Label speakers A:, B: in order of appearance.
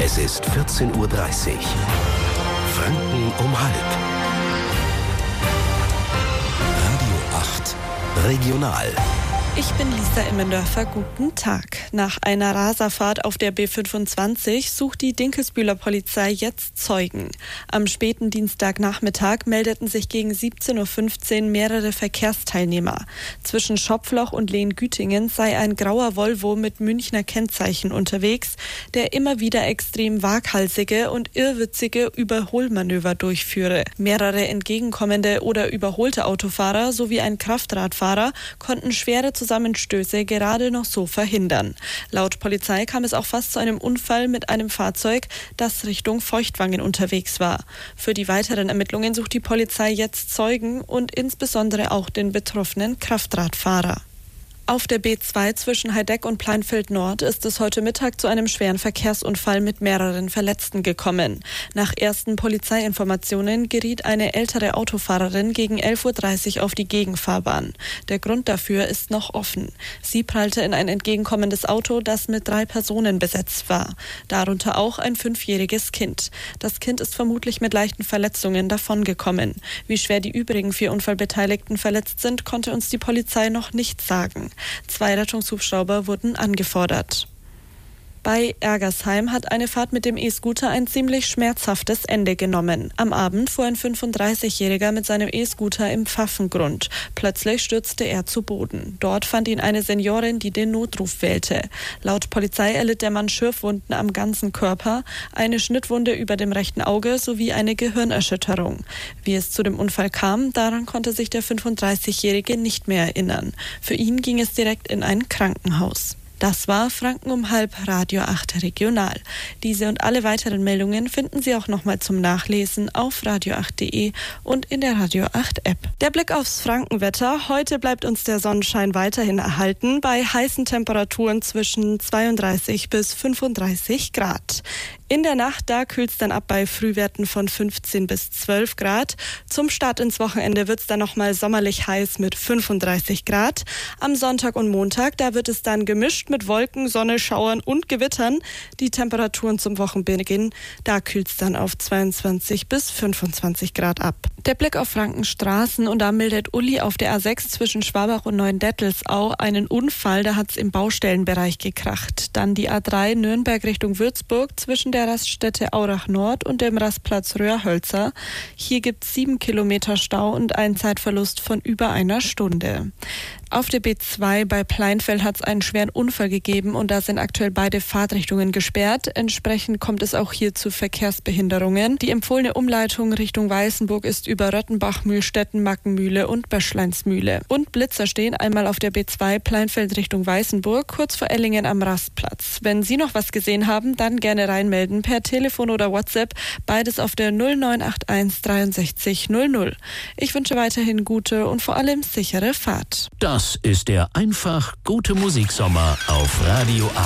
A: Es ist 14:30 Uhr. Franken um halb. Radio 8 Regional.
B: Ich bin Lisa Immendörfer, guten Tag. Nach einer Raserfahrt auf der B25 sucht die Dinkelsbühler Polizei jetzt Zeugen. Am späten Dienstagnachmittag meldeten sich gegen 17:15 Uhr mehrere Verkehrsteilnehmer. Zwischen Schopfloch und Lehn-Gütingen sei ein grauer Volvo mit Münchner Kennzeichen unterwegs, der immer wieder extrem waghalsige und irrwitzige Überholmanöver durchführe. Mehrere entgegenkommende oder überholte Autofahrer sowie ein Kraftradfahrer konnten schwere Zusammenstöße gerade noch so verhindern. Laut Polizei kam es auch fast zu einem Unfall mit einem Fahrzeug, das Richtung Feuchtwangen unterwegs war. Für die weiteren Ermittlungen sucht die Polizei jetzt Zeugen und insbesondere auch den betroffenen Kraftradfahrer. Auf der B2 zwischen Heideck und Pleinfeld Nord ist es heute Mittag zu einem schweren Verkehrsunfall mit mehreren Verletzten gekommen. Nach ersten Polizeiinformationen geriet eine ältere Autofahrerin gegen 11:30 Uhr auf die Gegenfahrbahn. Der Grund dafür ist noch offen. Sie prallte in ein entgegenkommendes Auto, das mit 3 Personen besetzt war. Darunter auch ein 5-jähriges Kind. Das Kind ist vermutlich mit leichten Verletzungen davongekommen. Wie schwer die übrigen 4 Unfallbeteiligten verletzt sind, konnte uns die Polizei noch nicht sagen. 2 Rettungshubschrauber wurden angefordert. Bei Ergersheim hat eine Fahrt mit dem E-Scooter ein ziemlich schmerzhaftes Ende genommen. Am Abend fuhr ein 35-Jähriger mit seinem E-Scooter im Pfaffengrund. Plötzlich stürzte er zu Boden. Dort fand ihn eine Seniorin, die den Notruf wählte. Laut Polizei erlitt der Mann Schürfwunden am ganzen Körper, eine Schnittwunde über dem rechten Auge sowie eine Gehirnerschütterung. Wie es zu dem Unfall kam, daran konnte sich der 35-Jährige nicht mehr erinnern. Für ihn ging es direkt in ein Krankenhaus. Das war Franken um halb, Radio 8 Regional. Diese und alle weiteren Meldungen finden Sie auch nochmal zum Nachlesen auf radio8.de und in der Radio 8 App. Der Blick aufs Frankenwetter. Heute bleibt uns der Sonnenschein weiterhin erhalten bei heißen Temperaturen zwischen 32 bis 35 Grad. In der Nacht, da kühlt es dann ab bei Frühwerten von 15 bis 12 Grad. Zum Start ins Wochenende wird es dann nochmal sommerlich heiß mit 35 Grad. Am Sonntag und Montag, da wird es dann gemischt mit Wolken, Sonne, Schauern und Gewittern. Die Temperaturen zum Wochenbeginn, da kühlt es dann auf 22 bis 25 Grad ab. Der Blick auf Frankenstraßen und da meldet Uli auf der A6 zwischen Schwabach und Neuendettelsau einen Unfall, da hat es im Baustellenbereich gekracht. Dann die A3 Nürnberg Richtung Würzburg zwischen der Raststätte Aurach Nord und dem Rastplatz Röhrhölzer. Hier gibt es 7 Kilometer Stau und einen Zeitverlust von über einer Stunde. Auf der B2 bei Pleinfeld hat es einen schweren Unfall gegeben und da sind aktuell beide Fahrtrichtungen gesperrt. Entsprechend kommt es auch hier zu Verkehrsbehinderungen. Die empfohlene Umleitung Richtung Weißenburg ist über Röttenbach, Mühlstetten, Mackenmühle und Böschleinsmühle. Und Blitzer stehen einmal auf der B2 Pleinfeld Richtung Weißenburg, kurz vor Ellingen am Rastplatz. Wenn Sie noch was gesehen haben, dann gerne reinmelden per Telefon oder WhatsApp. Beides auf der 0981 63 00. Ich wünsche weiterhin gute und vor allem sichere Fahrt.
A: Das ist der einfach gute Musiksommer auf Radio 8.